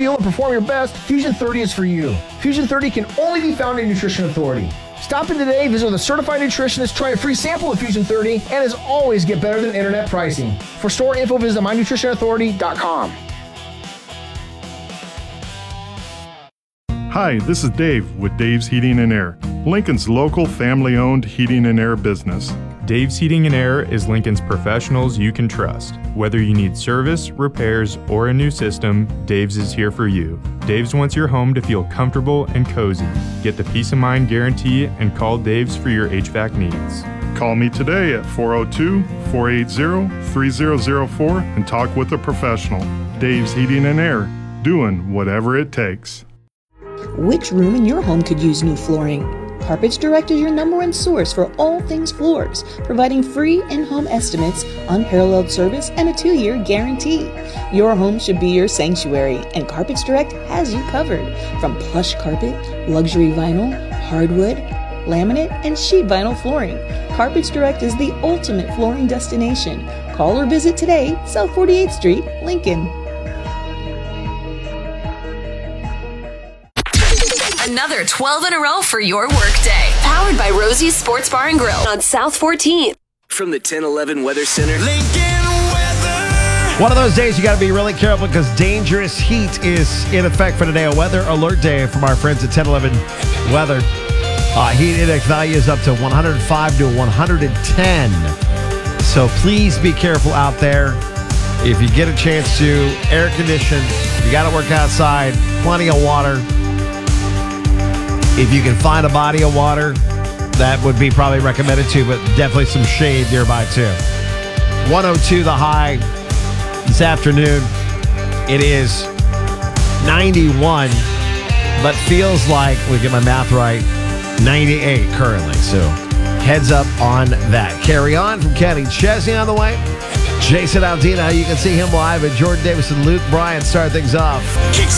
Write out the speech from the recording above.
feel and perform your best, Fusion 30 is for you. Fusion 30 can only be found in Nutrition Authority. Stop in today, visit with a certified nutritionist, try a free sample of Fusion 30, and as always, get better than internet pricing. For store info, visit mynutritionauthority.com. Hi, this is Dave with Dave's Heating and Air, Lincoln's local family-owned heating and air business. Dave's Heating and Air is Lincoln's professionals you can trust. Whether you need service, repairs, or a new system, Dave's is here for you. Dave's wants your home to feel comfortable and cozy. Get the peace of mind guarantee and call Dave's for your HVAC needs. Call me today at 402-480-3004 and talk with a professional. Dave's Heating and Air, doing whatever it takes. Which room in your home could use new flooring? Carpets Direct is your #1 source for all things floors, providing free in-home estimates, unparalleled service, and a 2-year guarantee. Your home should be your sanctuary, and Carpets Direct has you covered. From plush carpet, luxury vinyl, hardwood, laminate, and sheet vinyl flooring, Carpets Direct is the ultimate flooring destination. Call or visit today, South 48th Street, Lincoln. Another 12 in a row for your workday. Powered by Rosie's Sports Bar and Grill on South 14th. From the 1011 Weather Center. Lincoln weather. One of those days you got to be really careful because dangerous heat is in effect for today. A weather alert day from our friends at 1011 Weather. Heat index value is up to 105 to 110. So please be careful out there. If you get a chance to air condition, you got to work outside, plenty of water. If you can find a body of water, that would be probably recommended too, but definitely some shade nearby too. 102 the high this afternoon. It is 91, but feels like, we get my math right, 98 currently. So heads up on that. Carry on from Kenny Chesney on the way. Jason Aldeana, you can see him live at Jordan Davis and Luke Bryan start things off. Kicks